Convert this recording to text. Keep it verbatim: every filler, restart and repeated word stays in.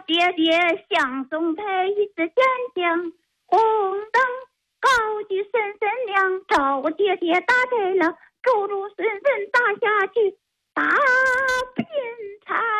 爹爹向东北一支坚强，红灯高举声声亮，赵爹爹打对了，走路顺顺打下去，打